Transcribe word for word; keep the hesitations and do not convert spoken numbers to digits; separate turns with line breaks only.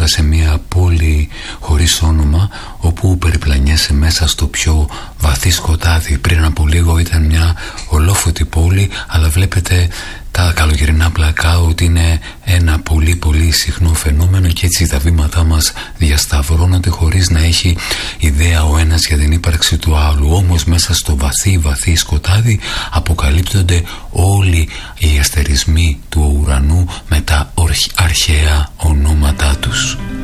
τώρα σε μια πόλη χωρίς όνομα, όπου περιπλανιέσαι μέσα στο πιο βαθύ σκοτάδι. Πριν από λίγο ήταν μια ολόφωτη πόλη, αλλά βλέπετε τα καλοκαιρινά blackout είναι ένα πολύ πολύ συχνό φαινόμενο, και έτσι τα βήματά μας διασταυρώνονται χωρίς να έχει ιδέα ο ένας για την ύπαρξη του άλλου. Όμως μέσα στο βαθύ βαθύ σκοτάδι αποκαλύπτονται όλοι οι αστερισμοί του ουρανού με τα αρχαία ονόματά τους.